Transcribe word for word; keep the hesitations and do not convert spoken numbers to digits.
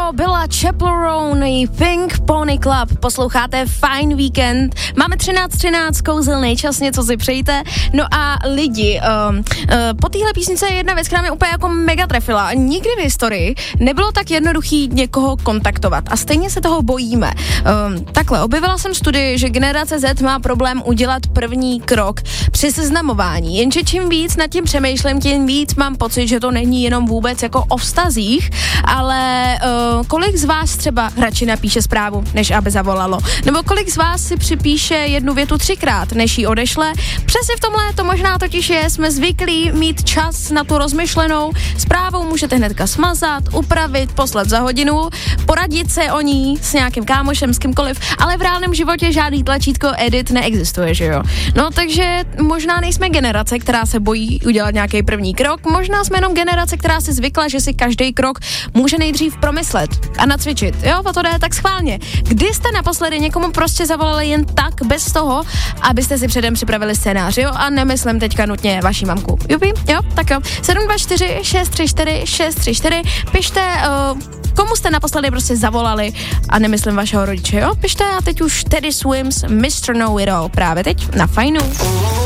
byla Chaperone, Pink Pony Club, posloucháte Fine Weekend, máme třináct třináct, kouzelný čas, něco si přejte, no a lidi, um, uh, po téhle písnice je jedna věc, která mě úplně jako mega trefila, nikdy v historii nebylo tak jednoduchý někoho kontaktovat a stejně se toho bojíme. Um, takhle, objevila jsem studii, že generace Z má problém udělat první krok při seznamování, jenže čím víc nad tím přemýšlím, tím víc mám pocit, že to není jenom vůbec jako o vztazích, ale uh, kolik z vás třeba radši napíše zprávu, než aby zavolalo, nebo kolik z vás si připíše jednu větu třikrát, než ji odešle. Přesně v tomhle to možná totiž je, jsme zvyklí mít čas na tu rozmyšlenou zprávu, můžete hnedka smazat, upravit, poslat za hodinu, poradit se o ní s nějakým kámošem, s kýmkoliv, ale v reálném životě žádný tlačítko edit neexistuje, že jo? No takže možná nejsme generace, která se bojí udělat nějaký první krok, možná jsme jenom generace, která si zvykla, že si každý krok může nejdřív promyslet a nacvičit, jo, o to jde tak schválně. Kdy jste naposledy někomu prostě zavolali jen tak, bez toho, abyste si předem připravili scénář, jo, a nemyslím teďka nutně vaší mamku. Jupi, jo, tak jo. sedm dva čtyři šest tři čtyři šest tři čtyři, pište, uh, komu jste naposledy prostě zavolali a nemyslím vašeho rodiče, jo, pište a teď už Teddy Swims, mister Know It All, právě teď na Fajnu.